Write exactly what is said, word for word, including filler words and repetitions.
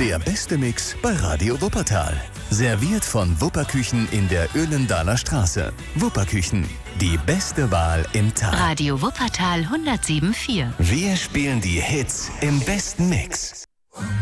Der beste Mix bei Radio Wuppertal. Serviert von Wupperküchen in der Öhlendaler Straße. Wupperküchen, die beste Wahl im Tal. Radio Wuppertal hundertsieben Komma vier. Wir spielen die Hits im besten Mix.